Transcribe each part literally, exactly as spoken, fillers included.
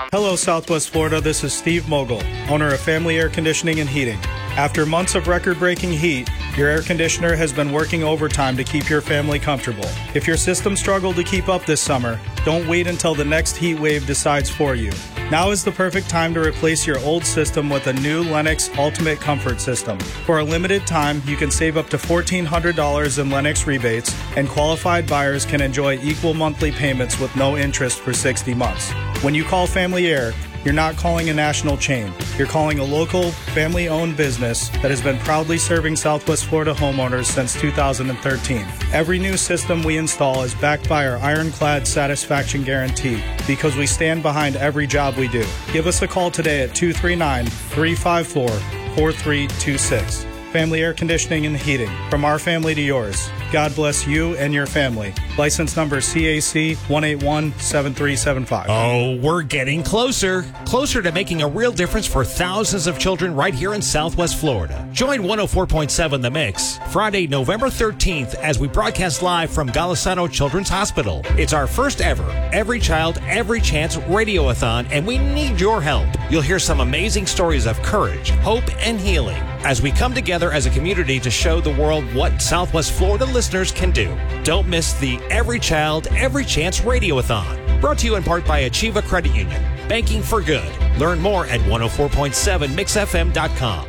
Hello, Southwest Florida. This is Steve Mogul, owner of Family Air Conditioning and Heating. After months of record-breaking heat, your air conditioner has been working overtime to keep your family comfortable. If your system struggled to keep up this summer, don't wait until the next heat wave decides for you. Now is the perfect time to replace your old system with a new Lennox Ultimate Comfort System. For a limited time, you can save up to fourteen hundred dollars in Lennox rebates, and qualified buyers can enjoy equal monthly payments with no interest for sixty months. When you call Family Air, you're not calling a national chain. You're calling a local, family-owned business that has been proudly serving Southwest Florida homeowners since two thousand thirteen. Every new system we install is backed by our ironclad satisfaction guarantee because we stand behind every job we do. Give us a call today at two three nine, three five four, four three two six. Family Air Conditioning and Heating. From our family to yours. God bless you and your family. License number C A C one eight one seven three seven five. Oh, we're getting closer. Closer to making a real difference for thousands of children right here in Southwest Florida. Join one oh four point seven The Mix Friday, November thirteenth as we broadcast live from Golisano Children's Hospital. It's our first ever Every Child, Every Chance Radioathon, and we need your help. You'll hear some amazing stories of courage, hope, and healing as we come together as a community to show the world what Southwest Florida listeners can do. Don't miss the Every Child, Every Chance Radioathon. Brought to you in part by Achieva Credit Union. Banking for good. Learn more at one oh four point seven mix f m dot com.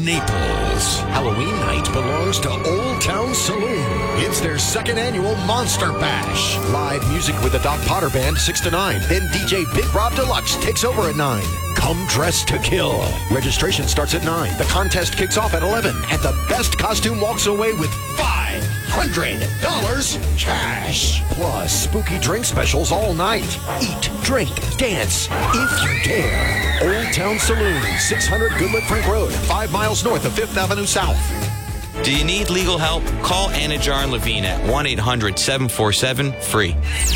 Naples. Halloween night belongs to Old Town Saloon. It's their second annual Monster Bash. Live music with the Doc Potter Band, six to nine. Then D J Big Rob Deluxe takes over at nine. Come dressed to kill. Registration starts at nine. The contest kicks off at eleven. And the best costume walks away with five hundred dollars cash. Plus spooky drink specials all night. Eat, drink, dance, if you dare. Old Town Saloon, six hundred Goodlet Frank Road, five miles north of fifth Avenue South. Do you need legal help? Call Anajar and Levine at one eight hundred seven four seven free.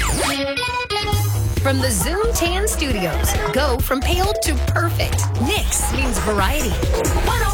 From the Zoom Tan Studios, go from pale to perfect. Nix means variety.